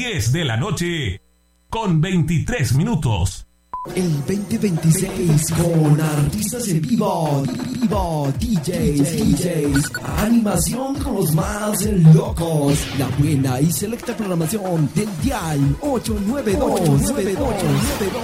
10 de la noche con 23 minutos. El 2026 con artistas en vivo, DJs, animación con los más locos, la buena y selecta programación del dial 892.